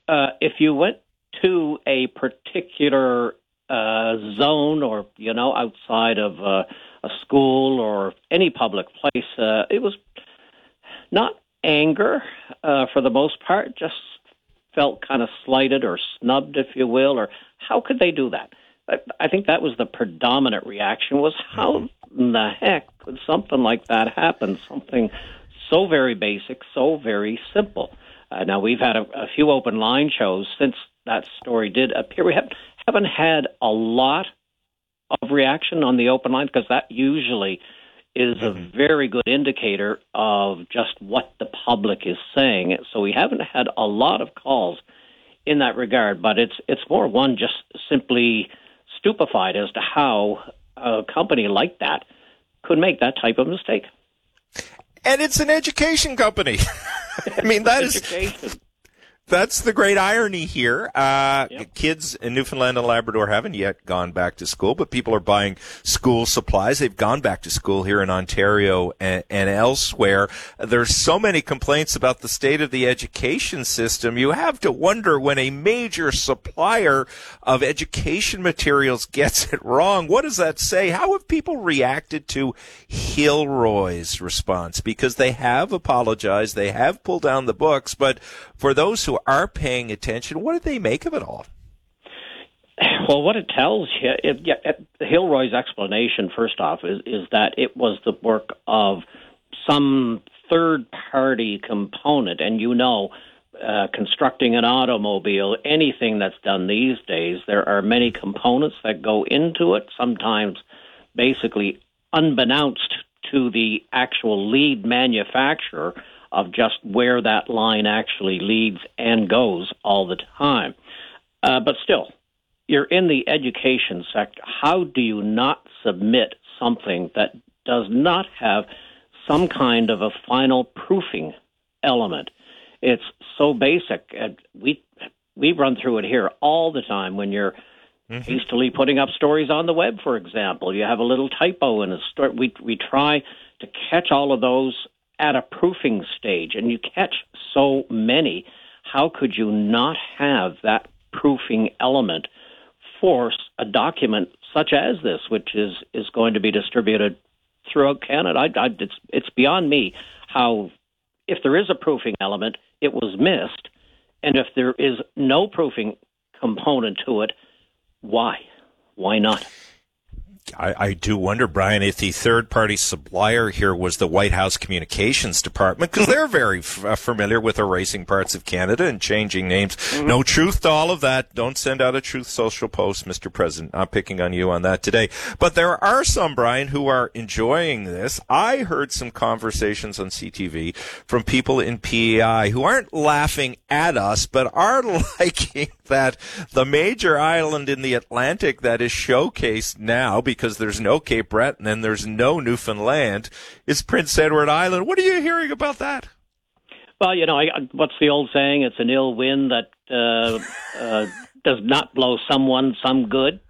if you went to a particular zone or, outside of a school or any public place, it was not anger for the most part, just felt kind of slighted or snubbed, if you will, or how could they do that? I think that was the predominant reaction, was how in the heck could something like that happen, something so very basic, so very simple. Now, we've had a few open line shows since that story did appear. We haven't had a lot of reaction on the open line because that usually is a very good indicator of just what the public is saying. So we haven't had a lot of calls in that regard, but it's more one just simply stupefied as to how a company like that could make that type of mistake. And it's an education company. I mean, that's the great irony here. Yep. Kids in Newfoundland and Labrador haven't yet gone back to school, but people are buying school supplies. They've gone back to school here in Ontario and elsewhere. There's so many complaints about the state of the education system. You have to wonder, when a major supplier of education materials gets it wrong, what does that say? How have people reacted to Hilroy's response? Because they have apologized, they have pulled down the books, but for those who are paying attention, what did they make of it all? Well, what it tells you, Hilroy's explanation, first off, is that it was the work of some third-party component. And constructing an automobile, anything that's done these days, there are many components that go into it, sometimes basically unbeknownst to the actual lead manufacturer of just where that line actually leads and goes all the time. But still, you're in the education sector. How do you not submit something that does not have some kind of a final proofing element? It's so basic. We run through it here all the time when you're hastily putting up stories on the web, for example. You have a little typo in a story. We try to catch all of those at a proofing stage, and you catch so many. How could you not have that proofing element for a document such as this, which is going to be distributed throughout Canada? It's beyond me how, if there is a proofing element, it was missed, and if there is no proofing component to it, why? Why not? I do wonder, Brian, if the third-party supplier here was the White House Communications Department, because they're very familiar with erasing parts of Canada and changing names. No truth to all of that. Don't send out a Truth Social post, Mr. President. I'm picking on you on that today. But there are some, Brian, who are enjoying this. I heard some conversations on CTV from people in PEI who aren't laughing at us, but are liking that the major island in the Atlantic that is showcased now, because there's no Cape Breton and there's no Newfoundland, is Prince Edward Island. What are you hearing about that? Well, what's the old saying? It's an ill wind that does not blow someone some good.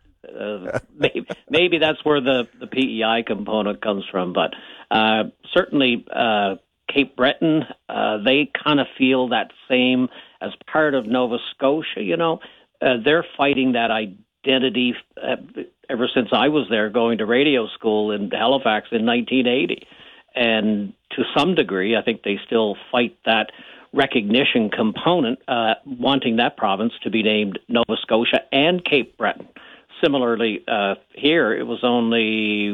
Maybe that's where the PEI component comes from. But certainly Cape Breton, they kind of feel that same as part of Nova Scotia. They're fighting that identity ever since I was there going to radio school in Halifax in 1980. And to some degree, I think they still fight that recognition component, wanting that province to be named Nova Scotia and Cape Breton. Similarly, here, it was only,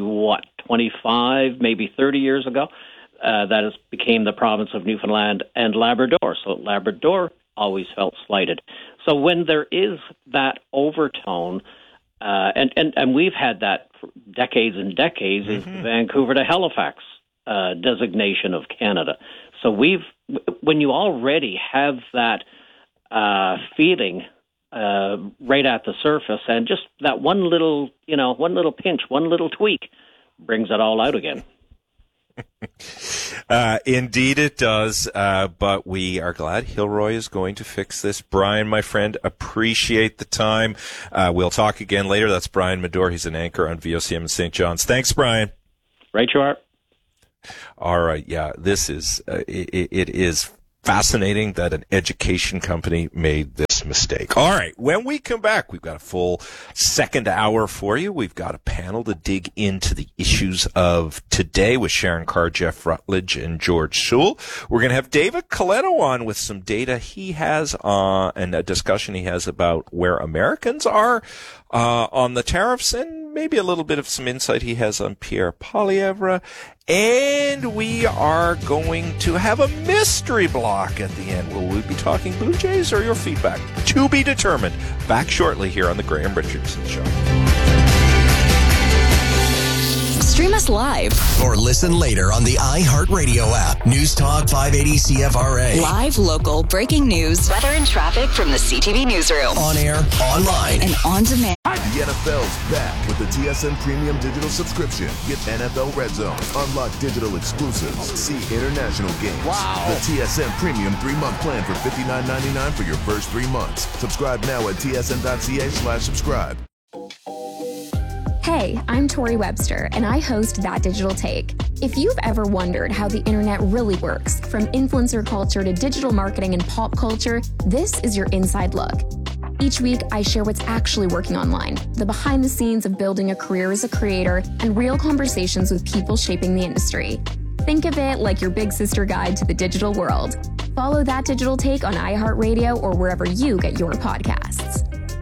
25, maybe 30 years ago, that it became the province of Newfoundland and Labrador. So Labrador always felt slighted. So when there is that overtone, and we've had that for decades and decades, is the Vancouver to Halifax designation of Canada. So when you already have that feeling right at the surface, and just that one little pinch, one little tweak brings it all out again. Indeed it does, but we are glad Hilroy is going to fix this. Brian, my friend, appreciate the time. We'll talk again later. That's Brian Medore. He's an anchor on VOCM in St. John's. Thanks, Brian. Right you are. All right, yeah, this is it is fascinating that an education company made this mistake. All right, when we come back, we've got a full second hour for you. We've got a panel to dig into the issues of today with Sharon Carr, Jeff Rutledge, and George Sewell. We're going to have David Coletto on with some data he has and a discussion he has about where Americans are on the tariffs, and maybe a little bit of some insight he has on Pierre Poilievre. And we are going to have a mystery block at the end. Will we be talking Blue Jays or your feedback? To be determined. Back shortly here on The Graham Richardson Show. Stream us live or listen later on the iHeartRadio app. News Talk 580 CFRA. Live, local, breaking news, weather and traffic from the CTV newsroom. On air, online, and on demand. The NFL's back with the TSN Premium Digital subscription. Get NFL Red Zone, unlock digital exclusives, see international games. Wow. The TSN Premium 3-month plan for $59.99 for your first 3 months. Subscribe now at tsn.ca/subscribe. Hey, I'm Tori Webster, and I host That Digital Take. If you've ever wondered how the internet really works, from influencer culture to digital marketing and pop culture, this is your inside look. Each week, I share what's actually working online, the behind the scenes of building a career as a creator, and real conversations with people shaping the industry. Think of it like your big sister guide to the digital world. Follow That Digital Take on iHeartRadio or wherever you get your podcasts.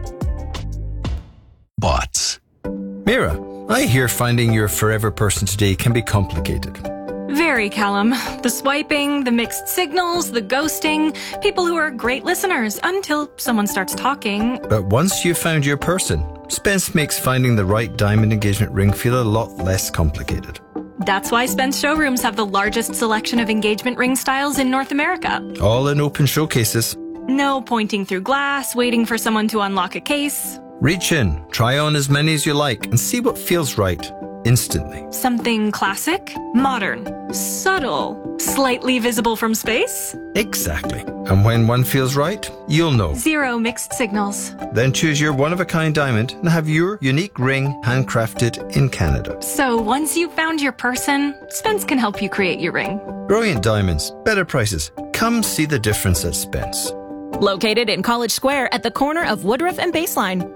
Bots. Mira, I hear finding your forever person today can be complicated. Very, Callum. The swiping, the mixed signals, the ghosting. People who are great listeners until someone starts talking. But once you've found your person, Spence makes finding the right diamond engagement ring feel a lot less complicated. That's why Spence showrooms have the largest selection of engagement ring styles in North America. All in open showcases. No pointing through glass, waiting for someone to unlock a case. Reach in, try on as many as you like, and see what feels right instantly. Something classic, modern, subtle, slightly visible from space? Exactly. And when one feels right, you'll know. 0 mixed signals. Then choose your one-of-a-kind diamond and have your unique ring handcrafted in Canada. So once you've found your person, Spence can help you create your ring. Brilliant diamonds, better prices. Come see the difference at Spence. Located in College Square at the corner of Woodruff and Baseline.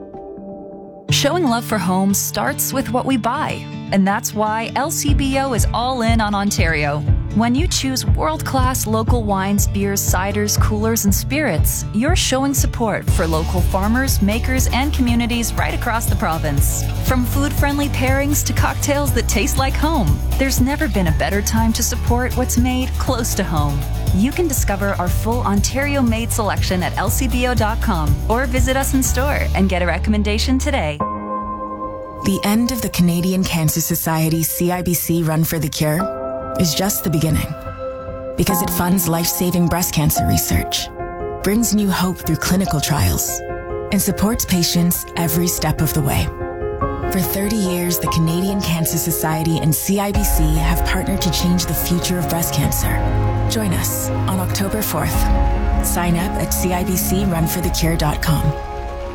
Showing love for homes starts with what we buy, and that's why LCBO is all in on Ontario. When you choose world-class local wines, beers, ciders, coolers, and spirits, you're showing support for local farmers, makers, and communities right across the province. From food-friendly pairings to cocktails that taste like home, there's never been a better time to support what's made close to home. You can discover our full Ontario-made selection at lcbo.com or visit us in store and get a recommendation today. The end of the Canadian Cancer Society CIBC Run for the Cure is just the beginning, because it funds life-saving breast cancer research, brings new hope through clinical trials, and supports patients every step of the way. For 30 years, the Canadian Cancer Society and CIBC have partnered to change the future of breast cancer. Join us on October 4th. Sign up at cibcrunforthecure.com.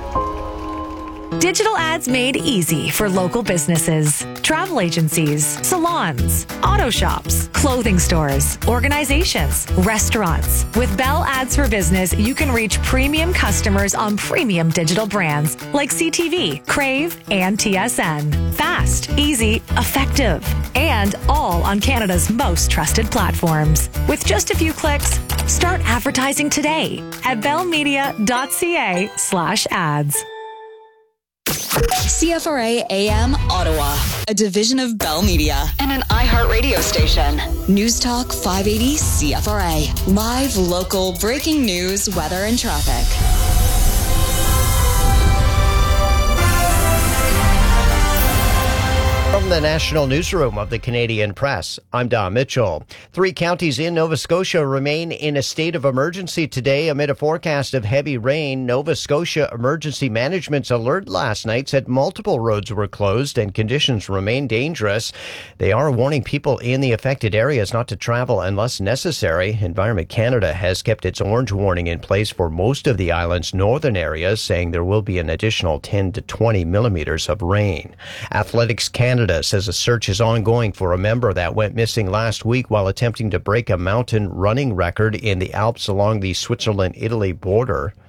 Digital ads made easy for local businesses, travel agencies, salons, auto shops, clothing stores, organizations, restaurants. With Bell Ads for Business, you can reach premium customers on premium digital brands like CTV, Crave, and TSN. Fast, easy, effective, and all on Canada's most trusted platforms. With just a few clicks, start advertising today at bellmedia.ca/ads. CFRA AM Ottawa, a division of Bell Media and an iHeartRadio station. News Talk 580 CFRA. Live, local, breaking news, weather, and traffic. From the National Newsroom of the Canadian Press, I'm Don Mitchell. 3 counties in Nova Scotia remain in a state of emergency today amid a forecast of heavy rain. Nova Scotia Emergency Management's alert last night said multiple roads were closed and conditions remain dangerous. They are warning people in the affected areas not to travel unless necessary. Environment Canada has kept its orange warning in place for most of the island's northern areas, saying there will be an additional 10 to 20 millimeters of rain. Athletics Canada says a search is ongoing for a member that went missing last week while attempting to break a mountain running record in the Alps along the Switzerland-Italy border.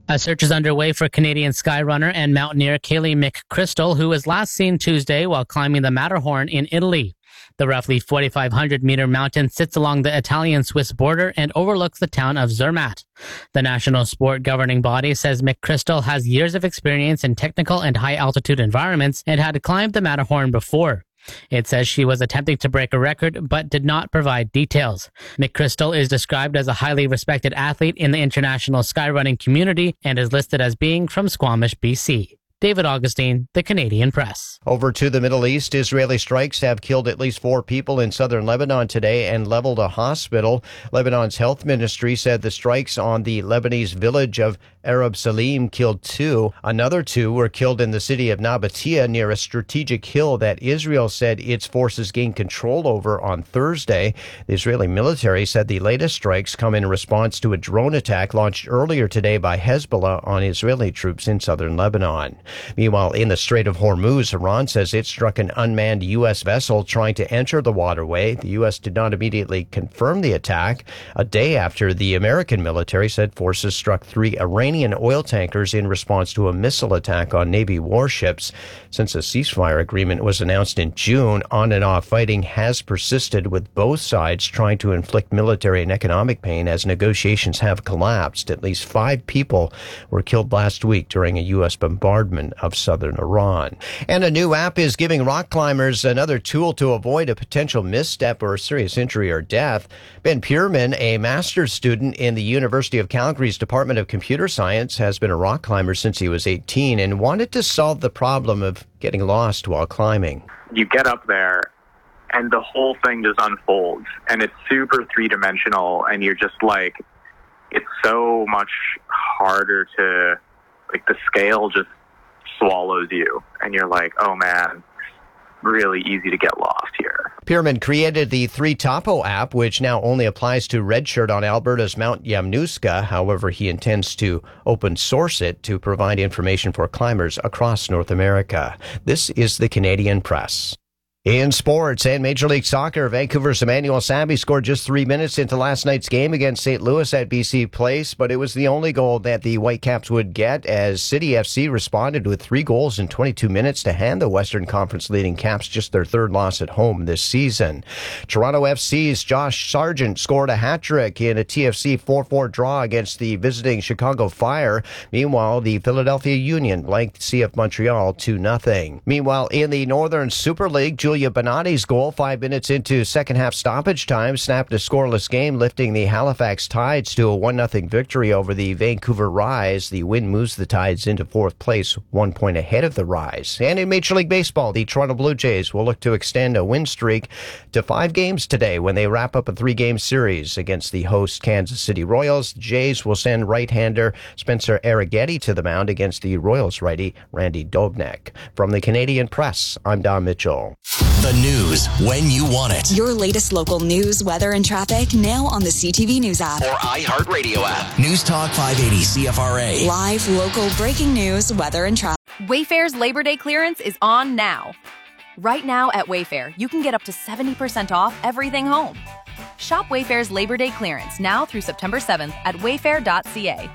A search is underway for Canadian skyrunner and mountaineer Kaylee McChrystal, who was last seen Tuesday while climbing the Matterhorn in Italy. The roughly 4,500-meter mountain sits along the Italian-Swiss border and overlooks the town of Zermatt. The national sport governing body says McChrystal has years of experience in technical and high-altitude environments and had climbed the Matterhorn before. It says she was attempting to break a record, but did not provide details. McChrystal is described as a highly respected athlete in the international skyrunning community and is listed as being from Squamish, BC. David Augustine, The Canadian Press. Over to the Middle East, Israeli strikes have killed at least 4 people in southern Lebanon today and leveled a hospital. Lebanon's health ministry said the strikes on the Lebanese village of Arab Salim killed 2. Another 2 were killed in the city of Nabatea near a strategic hill that Israel said its forces gained control over on Thursday. The Israeli military said the latest strikes come in response to a drone attack launched earlier today by Hezbollah on Israeli troops in southern Lebanon. Meanwhile, in the Strait of Hormuz, Iran says it struck an unmanned U.S. vessel trying to enter the waterway. The U.S. did not immediately confirm the attack, a day after the American military said forces struck 3 Iranian oil tankers in response to a missile attack on Navy warships. Since a ceasefire agreement was announced in June, on and off fighting has persisted, with both sides trying to inflict military and economic pain as negotiations have collapsed. At least 5 people were killed last week during a U.S. bombardment of southern Iran. And a new app is giving rock climbers another tool to avoid a potential misstep or serious injury or death. Ben Pierman, a master's student in the University of Calgary's Department of Computer Science, has been a rock climber since he was 18 and wanted to solve the problem of getting lost while climbing. You get up there and the whole thing just unfolds, and it's super three-dimensional, and you're just like, it's so much harder to, like, the scale just swallows you, and you're like, oh man, really easy to get lost here. Pierman created the 3Topo app, which now only applies to Redshirt on Alberta's Mount Yamnuska. However, he intends to open source it to provide information for climbers across North America. This is the Canadian Press. In sports and Major League Soccer, Vancouver's Emmanuel Samby scored just 3 minutes into last night's game against St. Louis at BC Place, but it was the only goal that the Whitecaps would get as City FC responded with 3 goals in 22 minutes to hand the Western Conference leading Caps just their 3rd loss at home this season. Toronto FC's Josh Sargent scored a hat-trick in a TFC 4-4 draw against the visiting Chicago Fire. Meanwhile, the Philadelphia Union blanked CF Montreal 2-0. Meanwhile, in the Northern Super League, Julia Bonatti's goal 5 minutes into second half stoppage time snapped a scoreless game, lifting the Halifax Tides to a 1-0 victory over the Vancouver Rise. The win moves the Tides into 4th place, 1 point ahead of the Rise. And in Major League Baseball, the Toronto Blue Jays will look to extend a win streak to 5 games today when they wrap up a 3-game series against the host Kansas City Royals. The Jays will send right-hander Spencer Arrighetti to the mound against the Royals righty Randy Dobnak. From the Canadian Press, I'm Don Mitchell. The news when you want it. Your latest local news, weather, and traffic now on the CTV News app or iHeartRadio app. News Talk 580 CFRA. Live local breaking news, weather, and traffic. Wayfair's Labor Day clearance is on now. Right now at Wayfair, you can get up to 70% off everything home. Shop Wayfair's Labor Day clearance now through September 7th at wayfair.ca.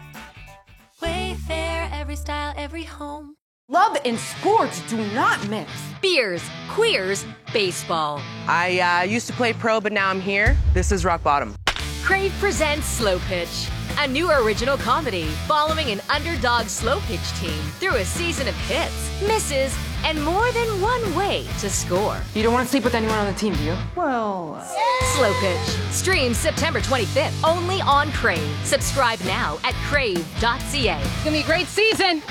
Wayfair, every style, every home. Love and sports do not mix. Beers, queers, baseball. I used to play pro, but now I'm here. This is rock bottom. Crave presents Slow Pitch, a new original comedy following an underdog slow pitch team through a season of hits, misses, and more than one way to score. You don't want to sleep with anyone on the team, do you? Well... Slow Pitch. Streams September 25th, only on Crave. Subscribe now at crave.ca. It's gonna be a great season!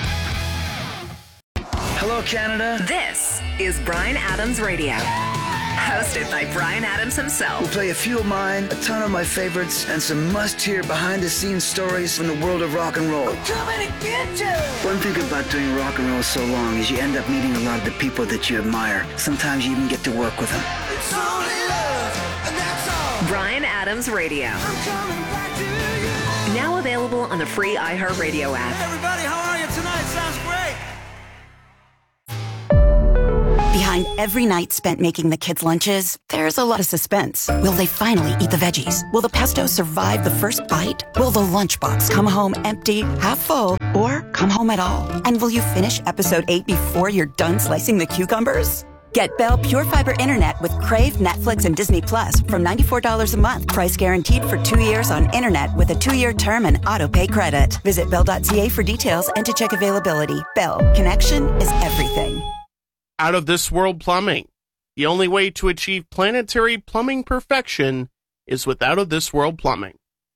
Hello, Canada. This is Bryan Adams Radio. Hosted by Bryan Adams himself. We'll play a few of mine, a ton of my favorites, and some must-hear behind-the-scenes stories from the world of rock and roll. We're coming to get you! One thing about doing rock and roll so long is you end up meeting a lot of the people that you admire. Sometimes you even get to work with them. It's only love, and that's all. Bryan Adams Radio. I'm coming back to you. Now available on the free iHeartRadio app. Hey everybody, how are you tonight? Sounds great. Behind every night spent making the kids' lunches, there's a lot of suspense. Will they finally eat the veggies? Will the pesto survive the first bite? Will the lunchbox come home empty, half full, come home at all? And will you finish episode 8 before you're done slicing the cucumbers? Get Bell Pure Fiber Internet with Crave, Netflix, and Disney Plus from $94 a month. Price guaranteed for 2 years on internet with a 2-year term and auto-pay credit. Visit Bell.ca for details and to check availability. Bell, connection is everything. Out of This World Plumbing. The only way to achieve planetary plumbing perfection is with Out of This World Plumbing.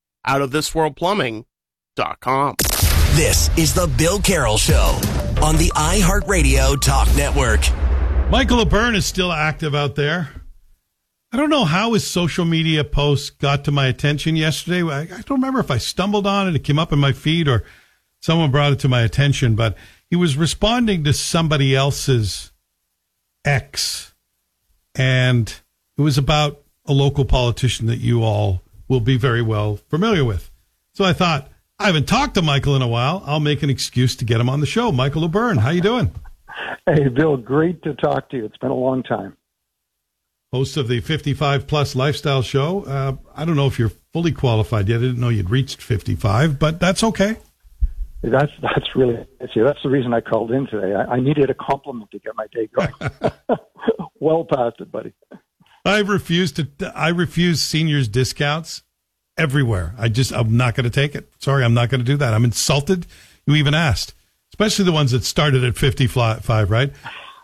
OutofThisWorldPlumbing.com. This is the Bill Carroll Show on the iHeartRadio Talk Network. Michael O'Byrne is still active out there. I don't know how his social media posts got to my attention yesterday. I don't remember if I stumbled on it, it came up in my feed, or someone brought it to my attention, but he was responding to somebody else's ex, and it was about a local politician that you all will be very well familiar with. So I thought, I haven't talked to Michael in a while. I'll make an excuse to get him on the show. Michael O'Byrne, how you doing? Hey, Bill, great to talk to you. It's been a long time. Host of the 55-plus lifestyle show. I don't know if you're fully qualified yet. I didn't know you'd reached 55, but that's okay. That's really, that's the reason I called in today. I needed a compliment to get my day going. Well past it, buddy. I refuse seniors discounts everywhere. I'm not going to take it. Sorry, I'm not going to do that. I'm insulted. You even asked. Especially the ones that started at 55, right?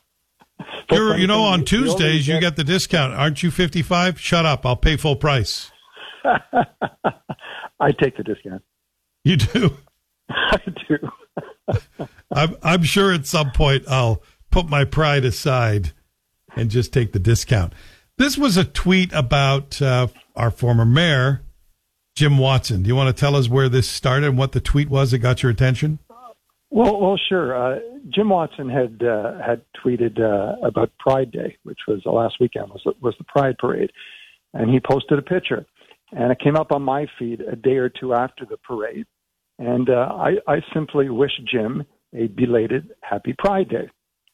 On Tuesdays, you get the discount. Aren't you 55? Shut up. I'll pay full price. I take the discount. You do? I do. I'm sure at some point I'll put my pride aside and just take the discount. This was a tweet about our former mayor, Jim Watson. Do you want to tell us where this started and what the tweet was that got your attention? Well, sure. Jim Watson had tweeted about Pride Day, which was last weekend, was the Pride Parade, and he posted a picture, and it came up on my feed a day or two after the parade, and I simply wish Jim a belated Happy Pride Day.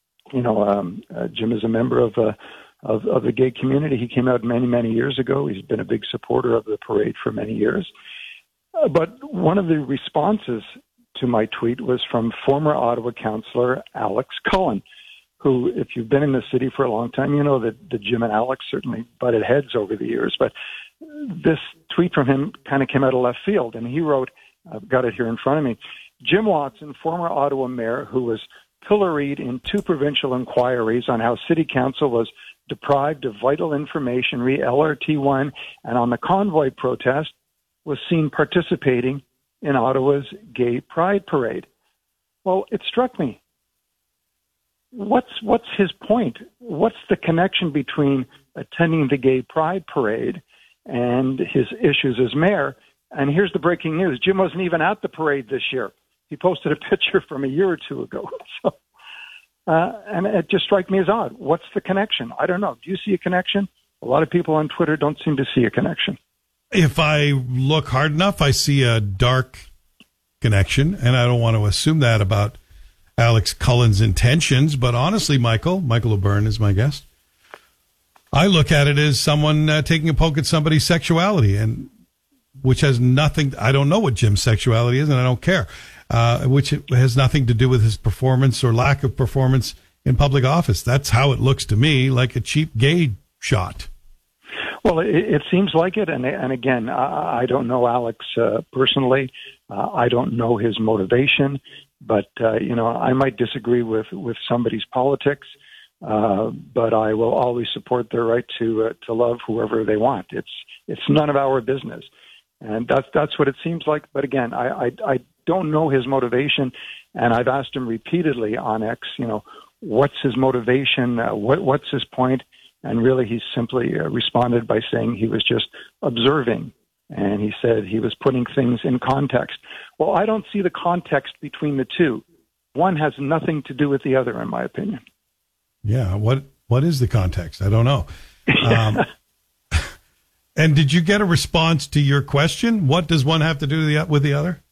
Jim is a member of the gay community. He came out many years ago. He's been a big supporter of the parade for many years, but one of the responses to my tweet was from former Ottawa councillor Alex Cullen, who, if you've been in the city for a long time, you know that Jim and Alex certainly butted heads over the years. But this tweet from him kind of came out of left field, and he wrote, I've got it here in front of me, Jim Watson, former Ottawa mayor, who was pilloried in 2 provincial inquiries on how city council was deprived of vital information re LRT1 and on the convoy protest, was seen participating in Ottawa's Gay Pride Parade. Well, it struck me. What's his point? What's the connection between attending the Gay Pride Parade and his issues as mayor? And here's the breaking news. Jim wasn't even at the parade this year. He posted a picture from a year or two ago. So, and it just struck me as odd. What's the connection? I don't know. Do you see a connection? A lot of people on Twitter don't seem to see a connection. If I look hard enough, I see a dark connection, and I don't want to assume that about Alex Cullen's intentions, but honestly, Michael O'Byrne is my guest. I look at it as someone taking a poke at somebody's sexuality, and which has nothing, I don't know what Jim's sexuality is, and I don't care, which has nothing to do with his performance or lack of performance in public office. That's how it looks to me, like a cheap gay shot. Well, it seems like it, and again, I don't know Alex personally. I don't know his motivation, but I might disagree with somebody's politics, but I will always support their right to love whoever they want. It's none of our business, and that's what it seems like. But again, I don't know his motivation, and I've asked him repeatedly on X, what's his motivation, what's his point. And really, he simply responded by saying he was just observing. And he said he was putting things in context. Well, I don't see the context between the two. One has nothing to do with the other, in my opinion. Yeah. What is the context? I don't know. And did you get a response to your question? What does one have to do with the other?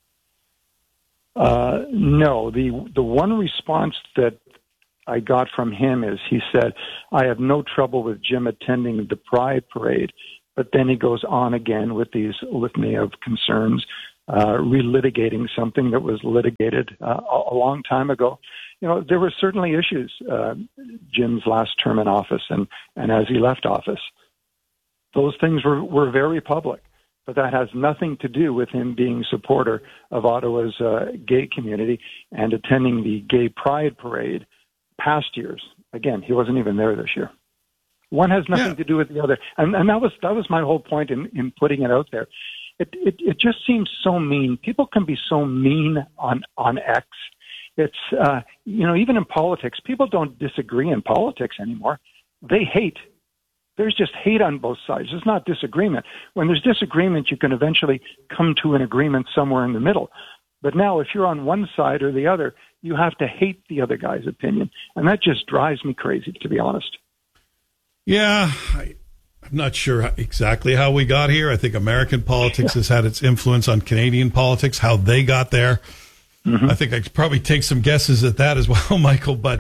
No. The one response that I got from him is he said, I have no trouble with Jim attending the Pride Parade, but then he goes on again with these litany of concerns relitigating something that was litigated a long time ago. There were certainly issues Jim's last term in office and as he left office. Those things were very public, but that has nothing to do with him being a supporter of Ottawa's gay community and attending the Gay Pride Parade past years. Again, he wasn't even there this year. One has nothing to do with the other. And that was my whole point in putting it out there. It just seems so mean. People can be so mean on X. It's, even in politics, people don't disagree in politics anymore. They hate. There's just hate on both sides. It's not disagreement. When there's disagreement, you can eventually come to an agreement somewhere in the middle. But now if you're on one side or the other, you have to hate the other guy's opinion. And that just drives me crazy, to be honest. Yeah, I'm not sure exactly how we got here. I think American politics has had its influence on Canadian politics, how they got there. Mm-hmm. I think I could probably take some guesses at that as well, Michael. But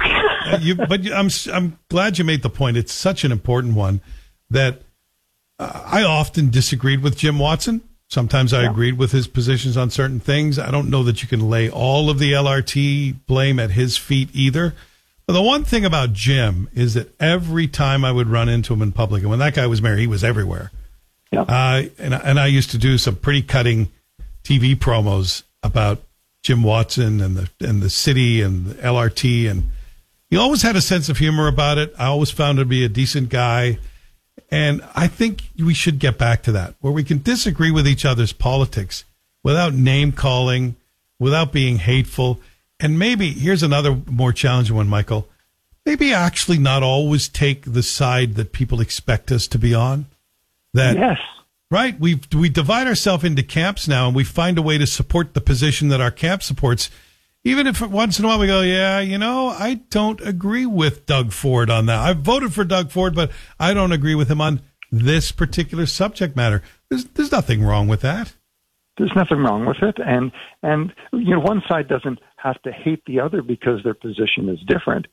I'm glad you made the point. It's such an important one that I often disagreed with Jim Watson. Sometimes I agreed with his positions on certain things. I don't know that you can lay all of the LRT blame at his feet either. But the one thing about Jim is that every time I would run into him in public, and when that guy was mayor, he was everywhere. Yeah. And I used to do some pretty cutting TV promos about Jim Watson and the city and the LRT, and he always had a sense of humor about it. I always found him to be a decent guy, and I think we should get back to that, where we can disagree with each other's politics without name calling, without being hateful. And maybe, here's another more challenging one, Michael, maybe actually not always take the side that people expect us to be on. Yes. Right? We divide ourselves into camps now, and we find a way to support the position that our camp supports, even if once in a while we go, I don't agree with Doug Ford on that. I voted for Doug Ford, but I don't agree with him on this particular subject matter. There's nothing wrong with that. There's nothing wrong with it. And one side doesn't have to hate the other because their position is different.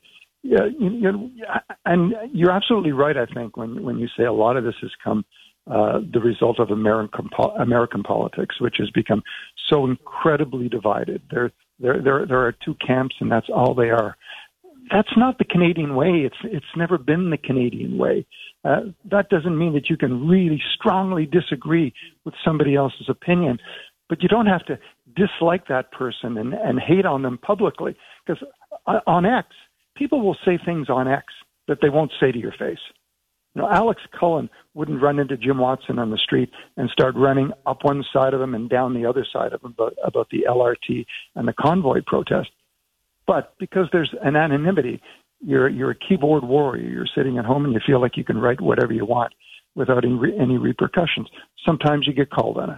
And you're absolutely right, I think, when you say a lot of this has come the result of American politics, which has become so incredibly divided. There are two camps, and that's all they are. That's not the Canadian way. It's never been the Canadian way. That doesn't mean that you can really strongly disagree with somebody else's opinion, but you don't have to dislike that person and hate on them publicly. Because on X, people will say things on X that they won't say to your face. Alex Cullen wouldn't run into Jim Watson on the street and start running up one side of him and down the other side of him about the LRT and the convoy protest. But because there's an anonymity, you're a keyboard warrior. You're sitting at home and you feel like you can write whatever you want without any repercussions. Sometimes you get called on it.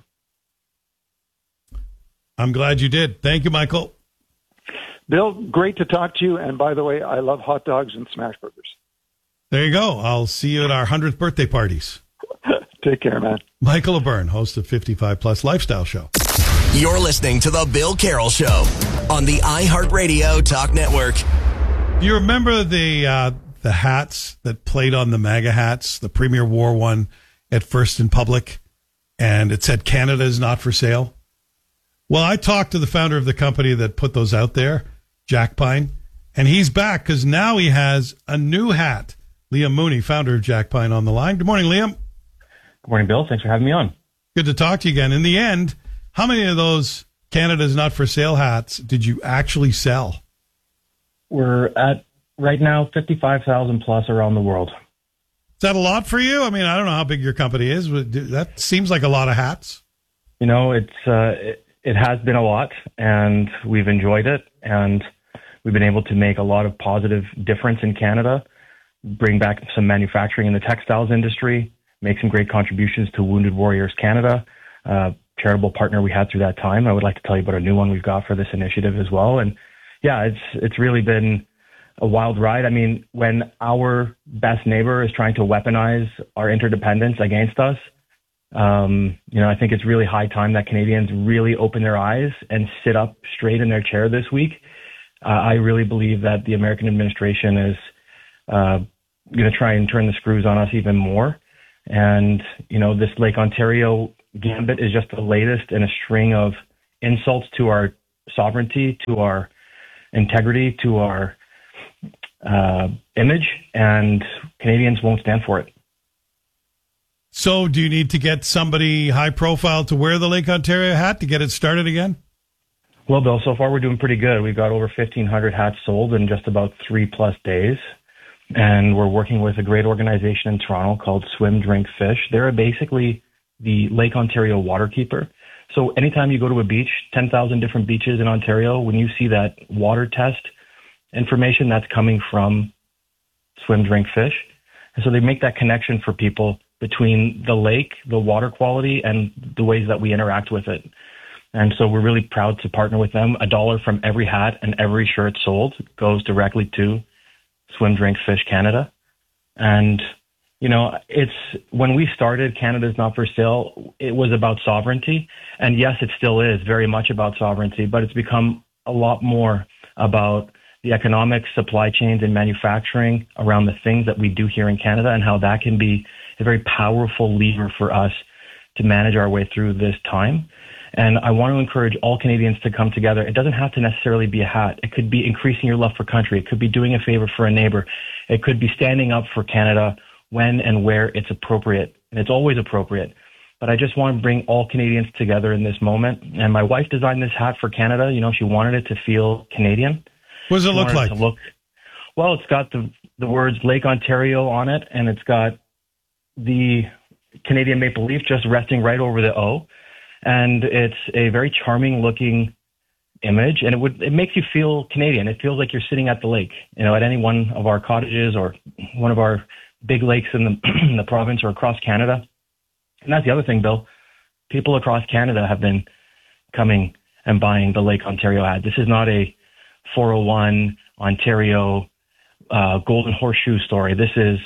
I'm glad you did. Thank you, Michael. Bill, great to talk to you. And by the way, I love hot dogs and smash burgers. There you go. I'll see you at our 100th birthday parties. Take care, man. Michael O'Byrne, host of 55 Plus Lifestyle Show. You're listening to The Bill Carroll Show on the iHeartRadio Talk Network. Do you remember the hats that played on the MAGA hats? The Premier wore one at First in Public, and it said Canada is not for sale. Well, I talked to the founder of the company that put those out there, Jack Pine, and he's back because now he has a new hat. Liam Mooney, founder of Jack Pine, on the line. Good morning, Liam. Good morning, Bill. Thanks for having me on. Good to talk to you again. In the end, how many of those Canada's not for sale hats did you actually sell? We're at, right now, 55,000 plus around the world. Is that a lot for you? I mean, I don't know how big your company is, but that seems like a lot of hats. It has been a lot, and we've enjoyed it, and we've been able to make a lot of positive difference in Canada, bring back some manufacturing in the textiles industry, make some great contributions to Wounded Warriors Canada, charitable partner we had through that time. I would like to tell you about a new one we've got for this initiative as well. And yeah, it's really been a wild ride. I mean, when our best neighbor is trying to weaponize our interdependence against us, I think it's really high time that Canadians really open their eyes and sit up straight in their chair this week. I really believe that the American administration is going to try and turn the screws on us even more. And, this Lake Ontario gambit is just the latest in a string of insults to our sovereignty, to our integrity, to our image, and Canadians won't stand for it. So do you need to get somebody high profile to wear the Lake Ontario hat to get it started again? Well, Bill, so far we're doing pretty good. We've got over 1,500 hats sold in just about 3+ days. And we're working with a great organization in Toronto called Swim, Drink, Fish. They're basically the Lake Ontario waterkeeper. So anytime you go to a beach, 10,000 different beaches in Ontario, when you see that water test information, that's coming from Swim, Drink, Fish. And so they make that connection for people between the lake, the water quality, and the ways that we interact with it. And so we're really proud to partner with them. $1 from every hat and every shirt sold goes directly to Swim, Drink, Fish Canada. And, it's when we started Canada's Not for Sale, it was about sovereignty. And yes, it still is very much about sovereignty, but it's become a lot more about the economic supply chains and manufacturing around the things that we do here in Canada and how that can be a very powerful lever for us to manage our way through this time. And I want to encourage all Canadians to come together. It doesn't have to necessarily be a hat. It could be increasing your love for country. It could be doing a favor for a neighbor. It could be standing up for Canada when and where it's appropriate. And it's always appropriate. But I just want to bring all Canadians together in this moment. And my wife designed this hat for Canada. She wanted it to feel Canadian. What does it look like? Well, it's got the words Lake Ontario on it, and it's got the Canadian maple leaf just resting right over the O. And it's a very charming looking image, and it makes you feel Canadian. It feels like you're sitting at the lake, at any one of our cottages or one of our big lakes in the province or across Canada. And that's the other thing, Bill. People across Canada have been coming and buying the Lake Ontario hat. This is not a 401 Ontario Golden Horseshoe story. This is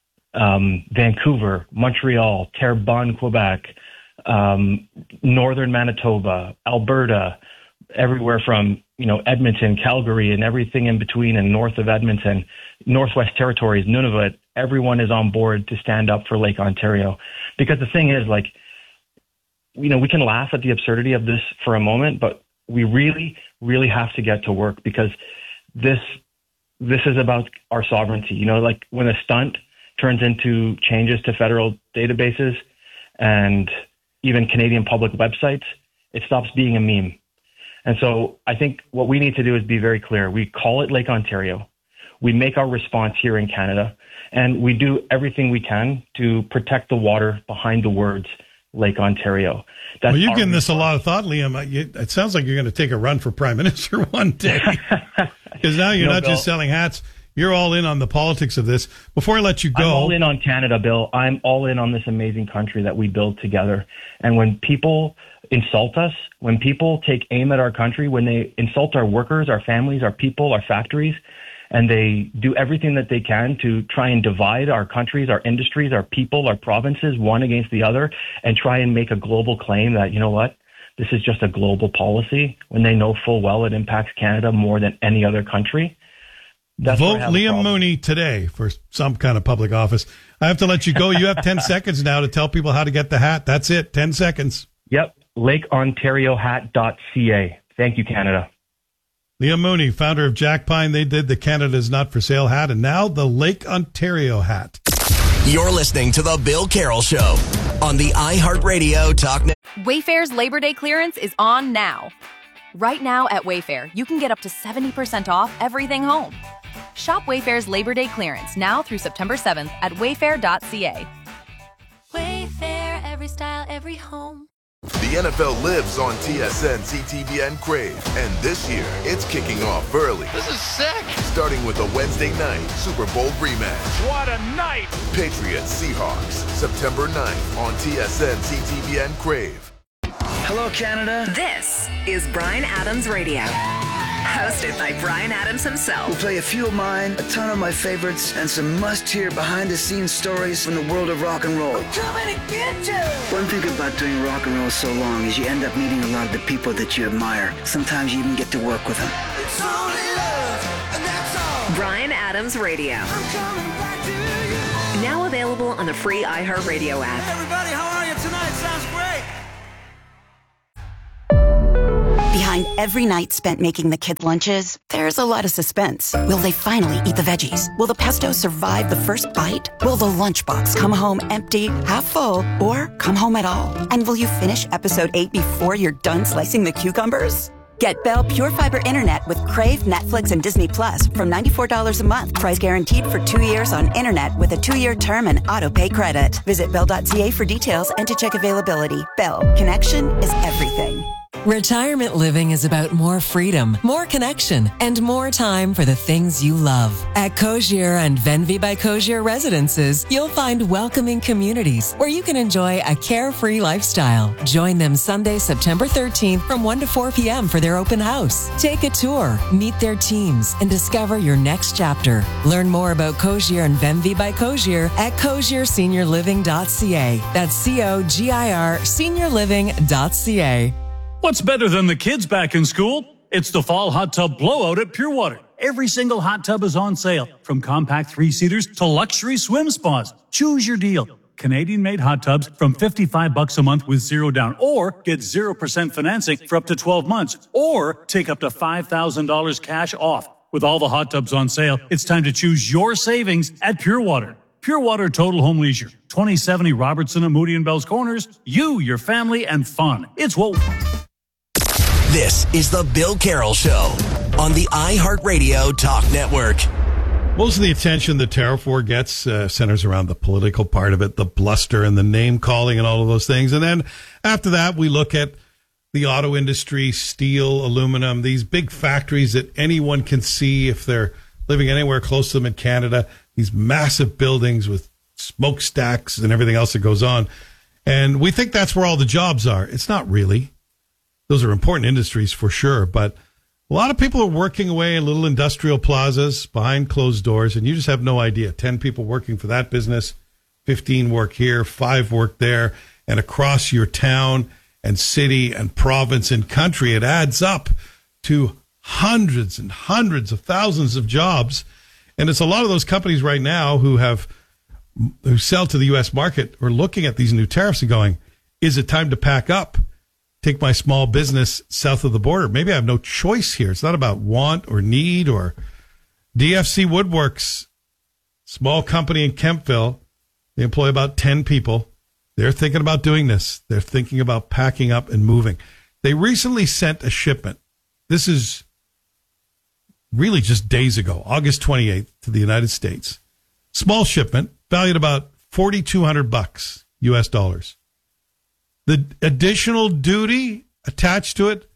Vancouver, Montreal, Terrebonne, Quebec, northern Manitoba, Alberta, everywhere from, Edmonton, Calgary, and everything in between, and north of Edmonton, Northwest Territories, Nunavut. Everyone is on board to stand up for Lake Ontario. Because the thing is, we can laugh at the absurdity of this for a moment, but we really, really have to get to work, because this is about our sovereignty. When a stunt turns into changes to federal databases and even Canadian public websites, it stops being a meme. And so I think what we need to do is be very clear. We call it Lake Ontario. We make our response here in Canada, and we do everything we can to protect the water behind the words Lake Ontario. Well, you're giving this a lot of thought, Liam. It sounds like you're going to take a run for Prime Minister one day. Because now you're not just selling hats. You're all in on the politics of this. Before I let you go... I'm all in on Canada, Bill. I'm all in on this amazing country that we build together. And when people insult us, when people take aim at our country, when they insult our workers, our families, our people, our factories, and they do everything that they can to try and divide our countries, our industries, our people, our provinces, one against the other, and try and make a global claim that, this is just a global policy, when they know full well it impacts Canada more than any other country. Vote Liam Mooney today for some kind of public office. I have to let you go. You have 10 seconds now to tell people how to get the hat. That's it. 10 seconds. Yep. LakeOntarioHat.ca. Thank you, Canada. Liam Mooney, founder of Jack Pine. They did the Canada's Not for Sale hat, and now the Lake Ontario hat. You're listening to The Bill Carroll Show on the iHeartRadio Talk Network. Wayfair's Labor Day clearance is on now. Right now at Wayfair, you can get up to 70% off everything home. Shop Wayfair's Labor Day clearance now through September 7th at wayfair.ca. Wayfair, every style, every home. The NFL lives on TSN, CTV, and Crave. And this year, it's kicking off early. This is sick! Starting with a Wednesday night Super Bowl rematch. What a night! Patriots Seahawks, September 9th on TSN, CTV, and Crave. Hello, Canada. This is Bryan Adams Radio. Hosted by Bryan Adams himself. We'll play a few of mine, a ton of my favorites, and some must-hear behind-the-scenes stories from the world of rock and roll. I'm coming to get you! One thing about doing rock and roll so long is you end up meeting a lot of the people that you admire. Sometimes you even get to work with them. It's only love, and that's all. Bryan Adams Radio. I'm coming back to you. Now available on the free iHeartRadio app. Hey, everybody, how are you tonight? Sounds great. Behind every night spent making the kids' lunches, there's a lot of suspense. Will they finally eat the veggies? Will the pesto survive the first bite? Will the lunchbox come home empty, half full, or come home at all? And will you finish episode 8 before you're done slicing the cucumbers? Get Bell Pure Fiber Internet with Crave, Netflix, and Disney Plus from $94 a month. Price guaranteed for 2 years on Internet with a 2-year term and auto-pay credit. Visit Bell.ca for details and to check availability. Bell, connection is everything. Retirement living is about more freedom, more connection, and more time for the things you love. At Cogier and Venvi by Cogier Residences, you'll find welcoming communities where you can enjoy a carefree lifestyle. Join them Sunday, September 13th from 1 to 4 p.m. for their open house. Take a tour, meet their teams, and discover your next chapter. Learn more about Cogier and Venvi by Cogier at cogierseniorliving.ca. That's C-O-G-I-R seniorliving.ca. What's better than the kids back in school? It's the Fall Hot Tub Blowout at Pure Water. Every single hot tub is on sale, from compact 3-seaters to luxury swim spas. Choose your deal. Canadian-made hot tubs from $55 a month with zero down, or get 0% financing for up to 12 months, or take up to $5,000 cash off. With all the hot tubs on sale, it's time to choose your savings at Pure Water. Pure Water Total Home Leisure, 2070 Robertson and Moody and Bell's Corners. You, your family, and fun. It's what... This is the Bill Carroll Show on the iHeartRadio Talk Network. Most of the attention the tariff war gets centers around the political part of it, the bluster and the name calling and all of those things. And then after that, we look at the auto industry, steel, aluminum, these big factories that anyone can see if they're living anywhere close to them in Canada, these massive buildings with smokestacks and everything else that goes on. And we think that's where all the jobs are. It's not really. Those are important industries for sure, but a lot of people are working away in little industrial plazas behind closed doors, and you just have no idea. 10 people working for that business, 15 work here, 5 work there, and across your town and city and province and country, it adds up to hundreds and hundreds of thousands of jobs. And it's a lot of those companies right now who sell to the U.S. market are looking at these new tariffs and going, is it time to pack up? Take my small business south of the border. Maybe I have no choice here. It's not about want or need or DFC Woodworks, small company in Kempville. They employ about 10 people. They're thinking about doing this. They're thinking about packing up and moving. They recently sent a shipment. This is really just days ago, August 28th, to the United States. Small shipment, valued about $4,200 US dollars. The additional duty attached to it,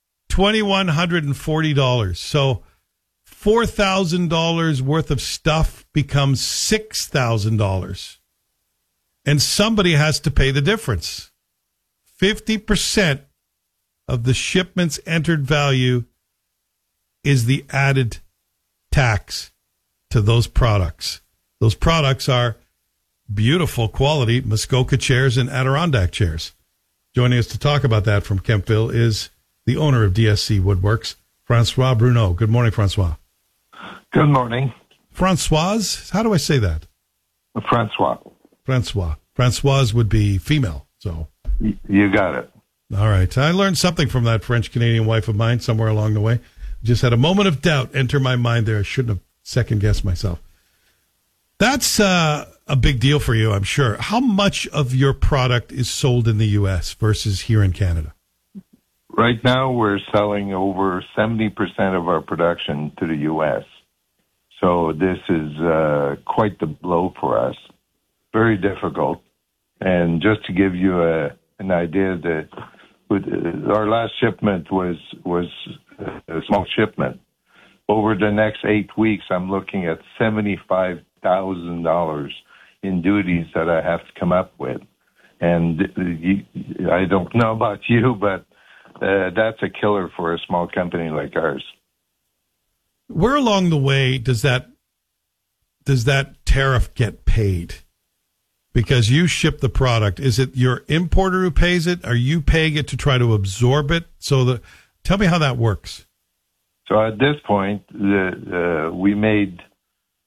$2,140. So $4,000 worth of stuff becomes $6,000. And somebody has to pay the difference. 50% of the shipment's entered value is the added tax to those products. Those products are beautiful quality Muskoka chairs and Adirondack chairs. Joining us to talk about that from Kempville is the owner of DSC Woodworks, Francois Bruneau. Good morning, Francois. Good morning. Francoise? How do I say that? Francois. Francoise would be female, so. You got it. All right. I learned something from that French-Canadian wife of mine somewhere along the way. Just had a moment of doubt enter my mind there. I shouldn't have second-guessed myself. That's a big deal for you, I'm sure. How much of your product is sold in the U.S. versus here in Canada? Right now, we're selling over 70% of our production to the U.S. So this is quite the blow for us. Very difficult. And just to give you an idea, that our last shipment was a small shipment. Over the next 8 weeks, I'm looking at $75,000 in duties that I have to come up with. And I don't know about you, but that's a killer for a small company like ours. Where along the way does that tariff get paid? Because you ship the product. Is it your importer who pays it? Are you paying it to try to absorb it? Tell me how that works. So at this point, we made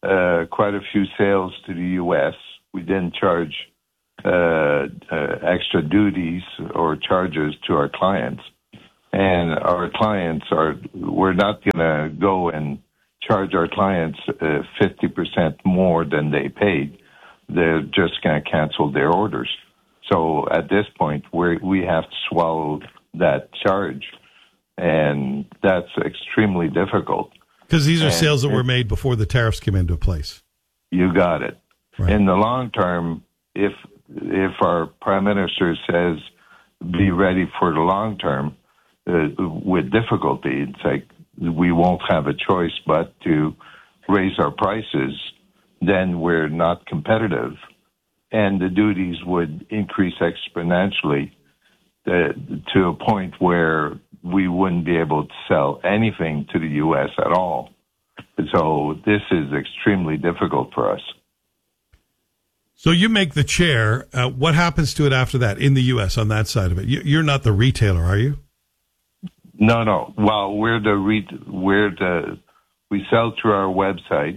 quite a few sales to the U.S. We didn't charge extra duties or charges to our clients. And our clients we're not going to go and charge our clients 50% more than they paid. They're just going to cancel their orders. So at this point, we have to swallow that charge, and that's extremely difficult. Because these are sales that were made before the tariffs came into place. You got it. Right. In the long term, if our Prime Minister says be ready for the long term, with difficulty, it's like we won't have a choice but to raise our prices, then we're not competitive. And the duties would increase exponentially to a point where we wouldn't be able to sell anything to the U.S. at all. So this is extremely difficult for us. So you make the chair. What happens to it after that in the U.S. on that side of it? You're not the retailer, are you? No. Well, we sell through our website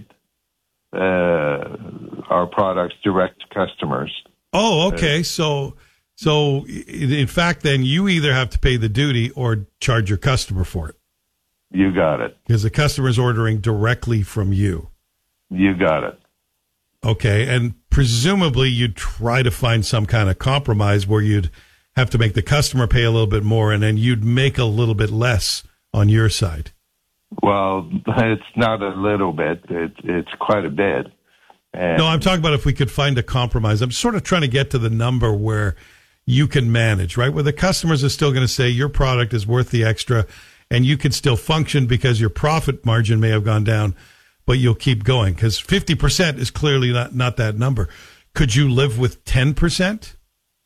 our products direct to customers. Oh, okay. So in fact, then you either have to pay the duty or charge your customer for it. You got it. Because the customer's ordering directly from you. You got it. Okay, and presumably you'd try to find some kind of compromise where you'd have to make the customer pay a little bit more and then you'd make a little bit less on your side. Well, it's not a little bit. It's quite a bit. And no, I'm talking about if we could find a compromise. I'm sort of trying to get to the number where you can manage, right? Where the customers are still going to say your product is worth the extra and you can still function because your profit margin may have gone down, but you'll keep going because 50% is clearly not that number. Could you live with 10%?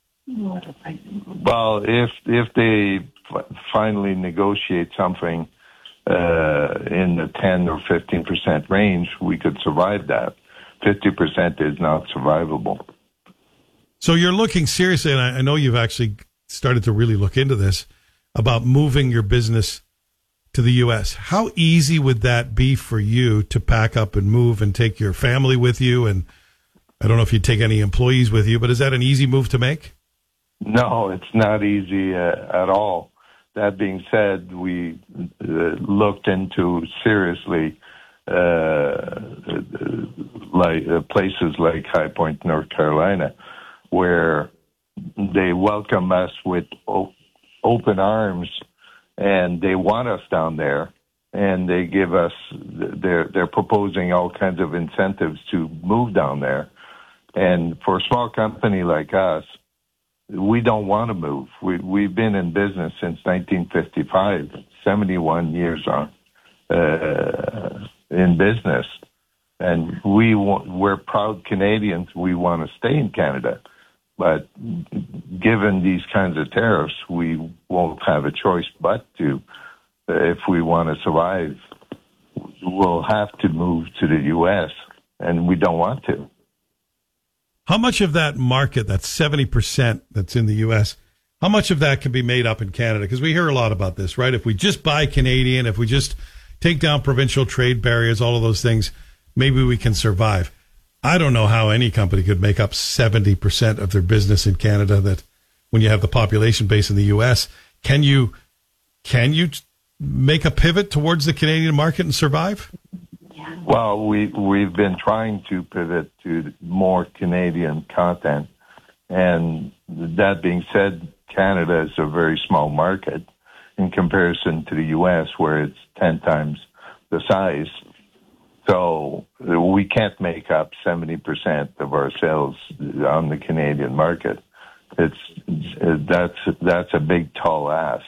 Well, if they finally negotiate something in the 10 or 15% range, we could survive that. 50% is not survivable. So you're looking seriously, and I know you've actually started to really look into this, about moving your business to the U.S. How easy would that be for you to pack up and move and take your family with you? And I don't know if you'd take any employees with you, but is that an easy move to make? No, it's not easy at all. That being said, we looked into seriously places like High Point, North Carolina, where they welcome us with open arms, and they want us down there, and they give us they're proposing all kinds of incentives to move down there. And for a small company like us, we don't want to move. We've been in business since 1955, 71 years on in business, and we're proud Canadians. We want to stay in Canada, but given these kinds of tariffs, we won't have a choice but to. If we want to survive, we'll have to move to the U.S., and we don't want to. How much of that market, that 70% that's in the U.S., how much of that can be made up in Canada? Because we hear a lot about this, right? If we just buy Canadian, if we just take down provincial trade barriers, all of those things, maybe we can survive. I don't know how any company could make up 70% of their business in Canada that when you have the population base in the U.S. Can you make a pivot towards the Canadian market and survive? Well, we've been trying to pivot to more Canadian content, and that being said, Canada is a very small market in comparison to the U.S., where it's 10 times the size. So we can't make up 70% of our sales on the Canadian market. That's a big, tall ask.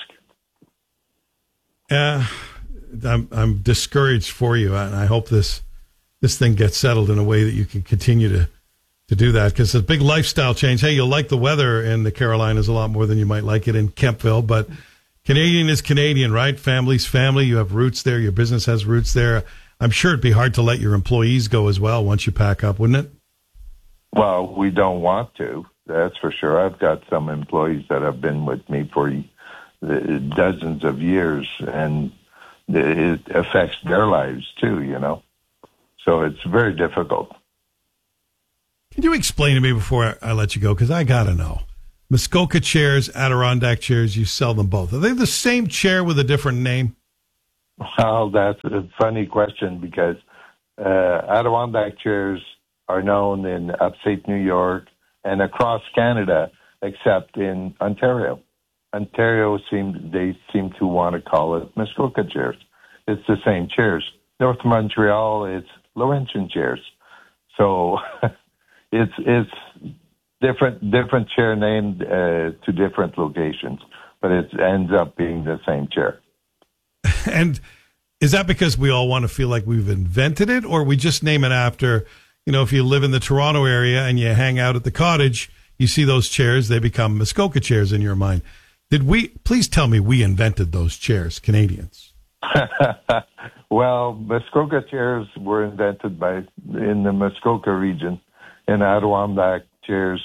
I'm discouraged for you, and I hope this thing gets settled in a way that you can continue to do that, because it's a big lifestyle change. Hey, you'll like the weather in the Carolinas a lot more than you might like it in Kempville, but Canadian is Canadian, right? Family's family. You have roots there. Your business has roots there. I'm sure it'd be hard to let your employees go as well once you pack up, wouldn't it? Well, we don't want to. That's for sure. I've got some employees that have been with me for dozens of years, and it affects their lives too, you know. So it's very difficult. Can you explain to me before I let you go? Because I got to know. Muskoka chairs, Adirondack chairs, you sell them both. Are they the same chair with a different name? Well, that's a funny question because Adirondack chairs are known in upstate New York and across Canada, except in Ontario. Ontario seem to want to call it Muskoka chairs. It's the same chairs. North Montreal, it's Laurentian chairs. So it's different chair named to different locations, but it ends up being the same chair. And is that because we all want to feel like we've invented it, or we just name it after, if you live in the Toronto area and you hang out at the cottage, you see those chairs, they become Muskoka chairs in your mind. Please tell me we invented those chairs, Canadians. Well, Muskoka chairs were invented in the Muskoka region, and Adirondack chairs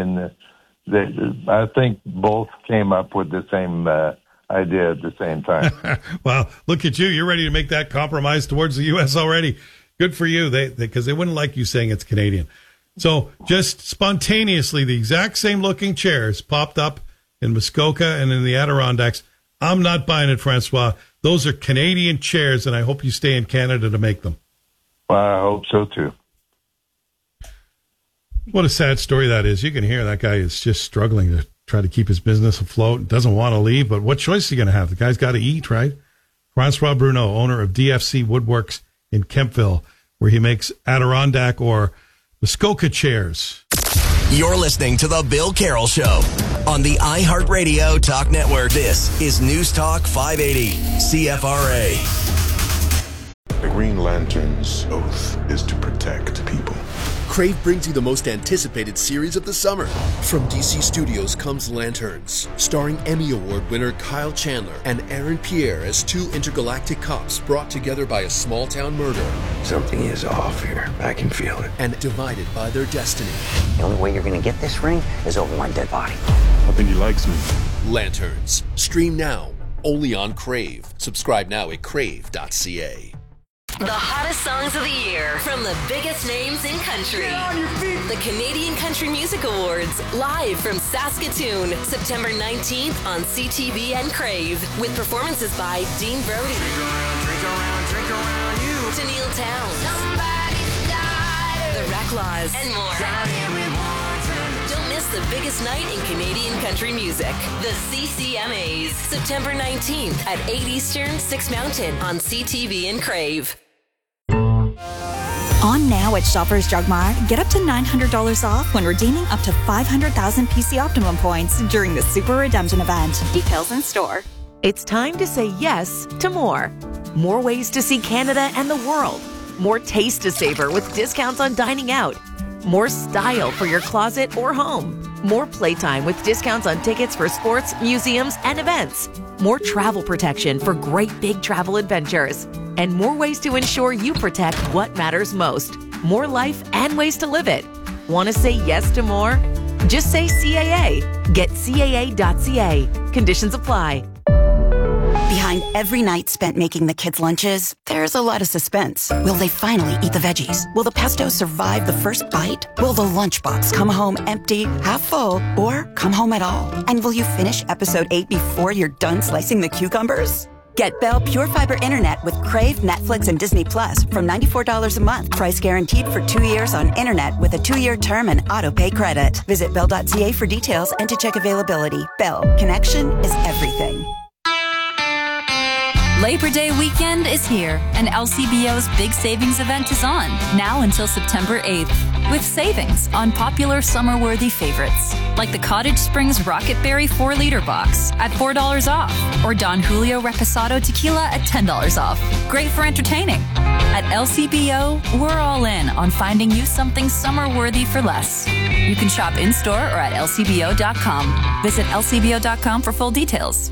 I think both came up with the same idea at the same time. Well, look at you. You're ready to make that compromise towards the U.S. already. Good for you. Because they wouldn't like you saying it's Canadian. So just spontaneously, the exact same looking chairs popped up in Muskoka and in the Adirondacks. I'm not buying it, Francois. Those are Canadian chairs, and I hope you stay in Canada to make them. Well, I hope so, too. What a sad story that is. You can hear that guy is just struggling to try to keep his business afloat, doesn't want to leave, but what choice is he going to have? The guy's got to eat, right? Francois Bruneau, owner of DFC Woodworks in Kempville, where he makes Adirondack or Muskoka chairs. You're listening to The Bill Carroll Show on the iHeartRadio Talk Network. This is News Talk 580 CFRA. The Green Lantern's oath is to protect people. Crave brings you the most anticipated series of the summer. From DC Studios comes Lanterns, starring Emmy Award winner Kyle Chandler and Aaron Pierre as two intergalactic cops brought together by a small-town murder. Something is off here. I can feel it. And divided by their destiny. The only way you're going to get this ring is over one dead body. I think he likes me. Lanterns. Stream now, only on Crave. Subscribe now at crave.ca. The hottest songs of the year from the biggest names in country. The Canadian Country Music Awards, live from Saskatoon, September 19th on CTV and Crave, with performances by Dean Brody, Tennille Townes, The Reclaws, and more. Don't miss the biggest night in Canadian country music. The CCMAs, September 19th at 8 Eastern, 6 Mountain on CTV and Crave. On now at Shoppers Drug Mart, get up to $900 off when redeeming up to 500,000 PC Optimum points during the Super Redemption event. Details in store. It's time to say yes to more. More ways to see Canada and the world. More taste to savor with discounts on dining out. More style for your closet or home. More playtime with discounts on tickets for sports, museums, and events. More travel protection for great big travel adventures. And more ways to ensure you protect what matters most. More life and ways to live it. Want to say yes to more? Just say CAA. Get CAA.ca. Conditions apply. Behind every night spent making the kids' lunches, there's a lot of suspense. Will they finally eat the veggies? Will the pesto survive the first bite? Will the lunchbox come home empty, half full, or come home at all? And will you finish episode 8 before you're done slicing the cucumbers? Get Bell Pure Fiber Internet with Crave, Netflix, and Disney Plus from $94 a month. Price guaranteed for 2 years on internet with a 2-year term and auto-pay credit. Visit Bell.ca for details and to check availability. Bell. Connection is everything. Labor Day weekend is here, and LCBO's big savings event is on, now until September 8th, with savings on popular summer-worthy favorites, like the Cottage Springs Rocket Berry 4-liter box at $4 off, or Don Julio Reposado Tequila at $10 off. Great for entertaining. At LCBO, we're all in on finding you something summer-worthy for less. You can shop in-store or at lcbo.com. Visit lcbo.com for full details.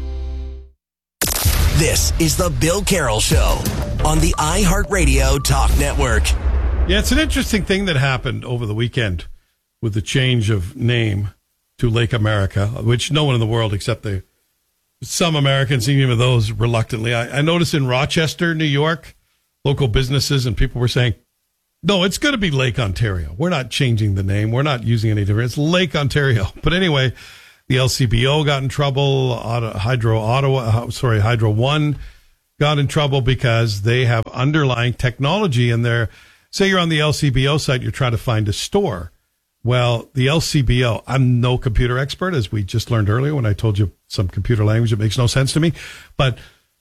This is The Bill Carroll Show on the iHeartRadio Talk Network. Yeah, it's an interesting thing that happened over the weekend with the change of name to Lake America, which no one in the world except some Americans, even those reluctantly. I noticed in Rochester, New York, local businesses and people were saying, No, it's going to be Lake Ontario. We're not changing the name. We're not using any different. It's Lake Ontario. But anyway, the LCBO got in trouble. Hydro One got in trouble because they have underlying technology in there. Say you're on the LCBO site, you're trying to find a store. Well, the LCBO, I'm no computer expert, as we just learned earlier when I told you some computer language that makes no sense to me. But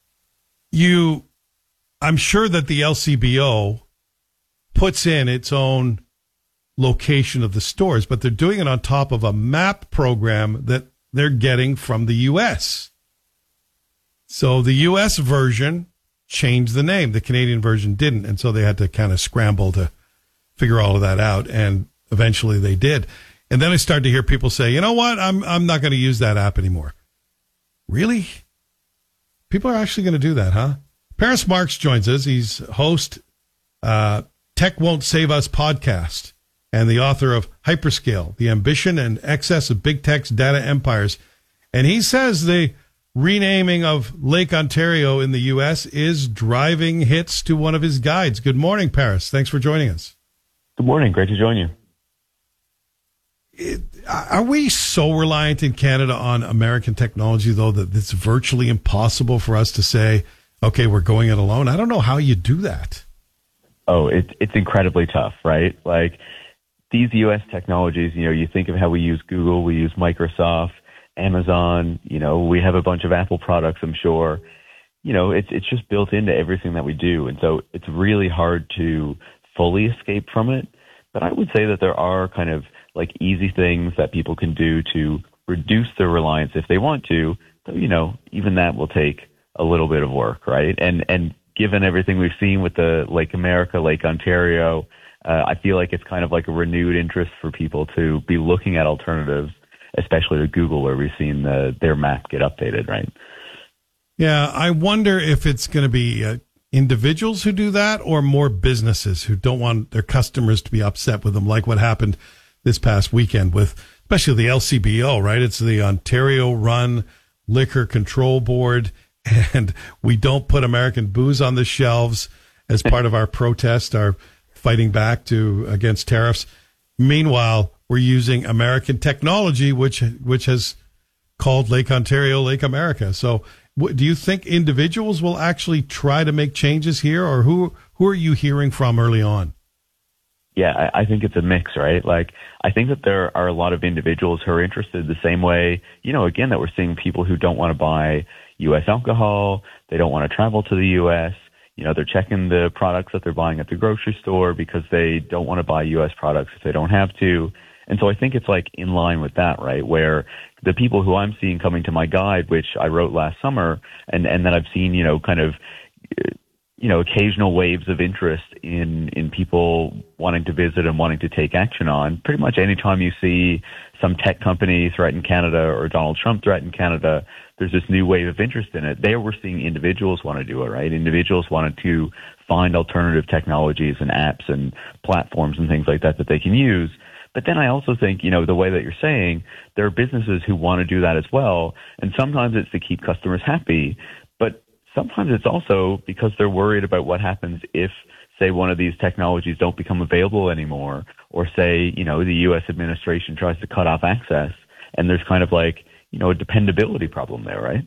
I'm sure that the LCBO puts in its own location of the stores, but they're doing it on top of a map program that they're getting from the U.S. So the U.S. version changed the name. The Canadian version didn't, and so they had to kind of scramble to figure all of that out, and eventually they did. And then I started to hear people say, you know what, I'm not going to use that app anymore. Really? People are actually going to do that, huh? Paris Marks joins us. He's host Tech Won't Save Us podcast and the author of Hyperscale, The Ambition and Excess of Big Tech's Data Empires. And he says the renaming of Lake Ontario in the U.S. is driving hits to one of his guides. Good morning, Paris. Thanks for joining us. Good morning. Great to join you. Are we so reliant in Canada on American technology, though, that it's virtually impossible for us to say, okay, we're going it alone? I don't know how you do that. Oh, it's incredibly tough, right? Like these U.S. technologies, you think of how we use Google, we use Microsoft, Amazon, we have a bunch of Apple products, I'm sure. It's just built into everything that we do. And so it's really hard to fully escape from it. But I would say that there are kind of like easy things that people can do to reduce their reliance if they want to. But, even that will take a little bit of work, right? And given everything we've seen with the Lake America, Lake Ontario, I feel like it's kind of like a renewed interest for people to be looking at alternatives, especially to Google, where we've seen their map get updated, right? Yeah, I wonder if it's going to be individuals who do that or more businesses who don't want their customers to be upset with them, like what happened this past weekend with especially the LCBO, right? It's the Ontario Run Liquor Control Board, and we don't put American booze on the shelves as part of our protest, our fighting back against tariffs. Meanwhile, we're using American technology, which has called Lake Ontario Lake America. So do you think individuals will actually try to make changes here, or who are you hearing from early on? Yeah, I think it's a mix, right? Like, I think that there are a lot of individuals who are interested the same way, again, that we're seeing people who don't want to buy U.S. alcohol. They don't want to travel to the U.S. They're checking the products that they're buying at the grocery store because they don't want to buy U.S. products if they don't have to. And so I think it's like in line with that, right? Where the people who I'm seeing coming to my guide, which I wrote last summer, and that I've seen, kind of, occasional waves of interest in people wanting to visit and wanting to take action on. Pretty much anytime you see some tech company threaten Canada or Donald Trump threaten Canada, there's this new wave of interest in it. There we're seeing individuals want to do it, right? Individuals wanted to find alternative technologies and apps and platforms and things like that they can use. But then I also think, the way that you're saying, there are businesses who want to do that as well. And sometimes it's to keep customers happy, but sometimes it's also because they're worried about what happens if, say, one of these technologies don't become available anymore, or say, the U.S. administration tries to cut off access, and there's kind of like, a dependability problem there, right?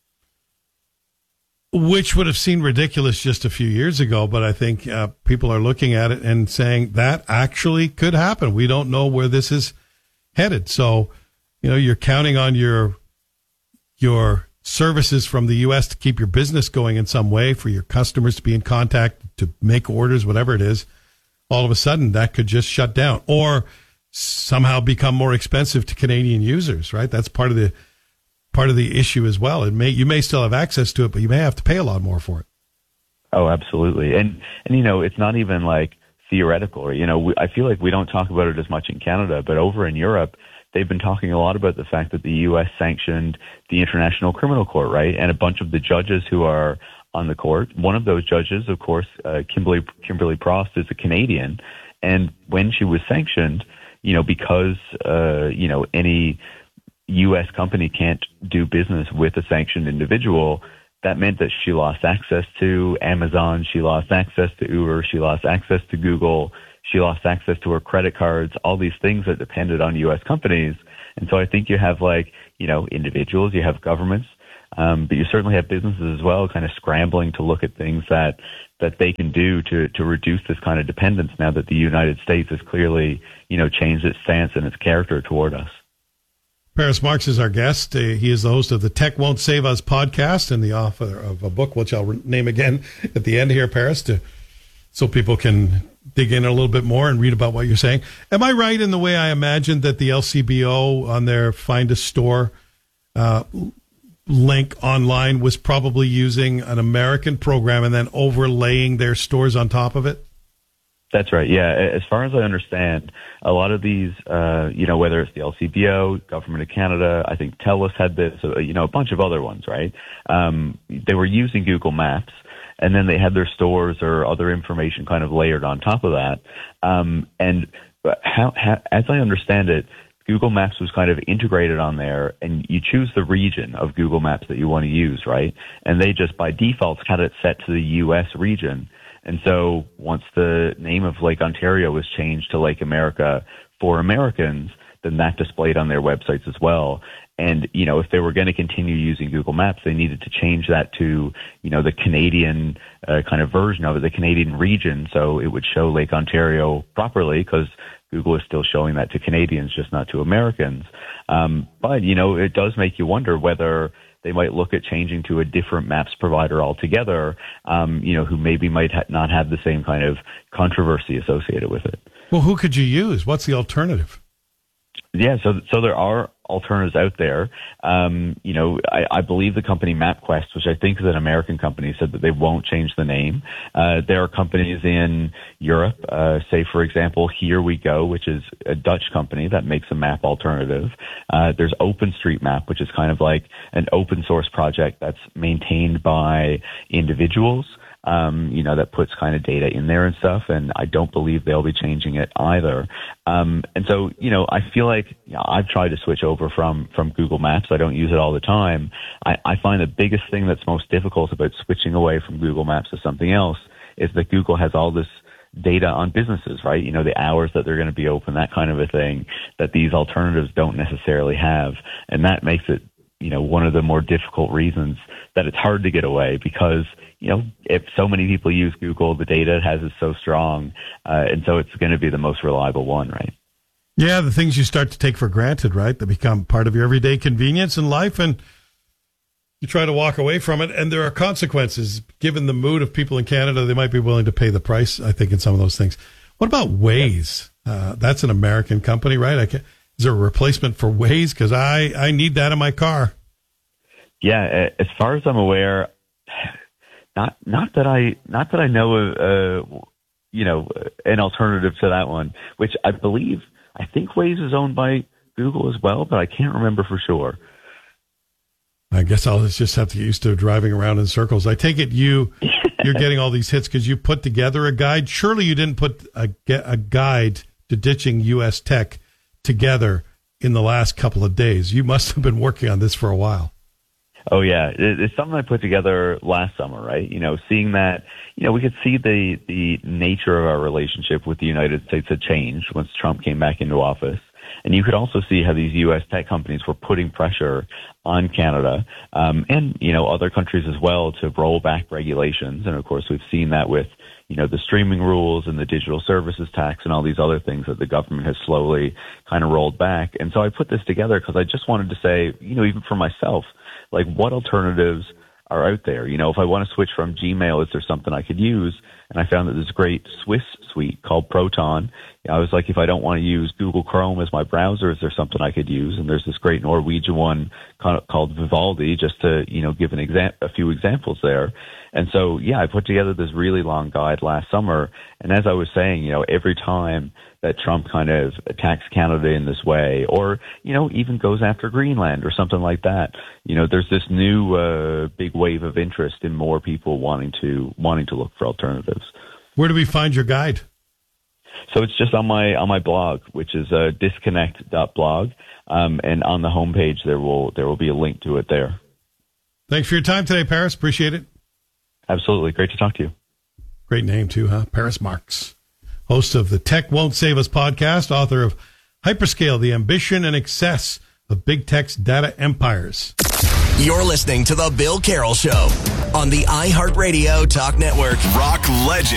Which would have seemed ridiculous just a few years ago, but I think people are looking at it and saying that actually could happen. We don't know where this is headed. So, you're counting on your services from the U.S. to keep your business going in some way, for your customers to be in contact, to make orders, whatever it is. All of a sudden, that could just shut down or somehow become more expensive to Canadian users, right? That's part of the issue as well. You may still have access to it, but you may have to pay a lot more for it. Oh, absolutely. And it's not even like theoretical. I feel like we don't talk about it as much in Canada, but over in Europe, they've been talking a lot about the fact that the U.S. sanctioned the International Criminal Court, right? And a bunch of the judges who are on the court, one of those judges, of course, Kimberly Prost, is a Canadian. And when she was sanctioned, because, any U.S. company can't do business with a sanctioned individual, that meant that she lost access to Amazon, she lost access to Uber, she lost access to Google, she lost access to her credit cards, all these things that depended on U.S. companies. And so I think you have individuals, you have governments, but you certainly have businesses as well kind of scrambling to look at things that they can do to reduce this kind of dependence now that the United States has clearly, changed its stance and its character toward us. Paris Marx is our guest. He is the host of the Tech Won't Save Us podcast and the author of a book, which I'll name again at the end here, Paris, so people can dig in a little bit more and read about what you're saying. Am I right in the way I imagined that the LCBO on their Find a Store link online was probably using an American program and then overlaying their stores on top of it? That's right. Yeah. As far as I understand, a lot of these, whether it's the LCBO, Government of Canada, I think TELUS had this, a bunch of other ones, right? They were using Google Maps, and then they had their stores or other information kind of layered on top of that. And as I understand it, Google Maps was kind of integrated on there, and you choose the region of Google Maps that you want to use, right? And they just by default had it set to the U.S. region. And so once the name of Lake Ontario was changed to Lake America for Americans, then that displayed on their websites as well. And, if they were going to continue using Google Maps, they needed to change that to, the Canadian kind of version of it, the Canadian region, so it would show Lake Ontario properly, because Google is still showing that to Canadians, just not to Americans. But, it does make you wonder whether they might look at changing to a different maps provider altogether, who maybe might not have the same kind of controversy associated with it. Well, who could you use? What's the alternative? Yeah, so there are alternatives out there. I believe the company MapQuest, which I think is an American company, said that they won't change the name. There are companies in Europe, say, for example, Here We Go, which is a Dutch company that makes a map alternative. There's OpenStreetMap, which is kind of like an open source project that's maintained by individuals. That puts kind of data in there and stuff, and I don't believe they'll be changing it either. And so, I feel like I've tried to switch over from Google Maps. I don't use it all the time. I find the biggest thing that's most difficult about switching away from Google Maps to something else is that Google has all this data on businesses, right? The hours that they're going to be open, that kind of a thing, that these alternatives don't necessarily have. And that makes it, one of the more difficult reasons that it's hard to get away, because if so many people use Google, the data it has is so strong, and so it's going to be the most reliable one, right? Yeah, the things you start to take for granted, right? That become part of your everyday convenience in life, and you try to walk away from it, and there are consequences. Given the mood of people in Canada, they might be willing to pay the price, I think, in some of those things. What about Waze? That's an American company, right? Is there a replacement for Waze? Because I need that in my car. Yeah, as far as I'm aware, not that I know of, an alternative to that one, which I think Waze is owned by Google as well, but I can't remember for sure. I guess I'll just have to get used to driving around in circles. I take it you're getting all these hits because you put together a guide. Surely you didn't put a guide to ditching U.S. tech together in the last couple of days. You must have been working on this for a while. Oh, yeah. It's something I put together last summer, right? Seeing that, we could see the nature of our relationship with the United States had changed once Trump came back into office. And you could also see how these U.S. tech companies were putting pressure on Canada and, other countries as well to roll back regulations. And, of course, we've seen that with, the streaming rules and the digital services tax and all these other things that the government has slowly kind of rolled back. And so I put this together because I just wanted to say, even for myself, like, what alternatives are out there? If I want to switch from Gmail, is there something I could use? And I found that there's a great Swiss suite called Proton. I was like, if I don't want to use Google Chrome as my browser, is there something I could use? And there's this great Norwegian one called Vivaldi, just to, give a few examples there. And so, yeah, I put together this really long guide last summer. And as I was saying, every time that Trump kind of attacks Canada in this way, or, even goes after Greenland or something like that, there's this new big wave of interest in more people wanting to look for alternatives. Where do we find your guide? So it's just on my blog, which is disconnect.blog, and on the homepage there will be a link to it there. Thanks for your time today, Paris. Appreciate it. Absolutely. Great to talk to you. Great name, too, huh? Paris Marks. Host of the Tech Won't Save Us podcast, author of Hyperscale, The Ambition and Excess of Big Tech's Data Empires. You're listening to The Bill Carroll Show on the iHeartRadio Talk Network. Rock legend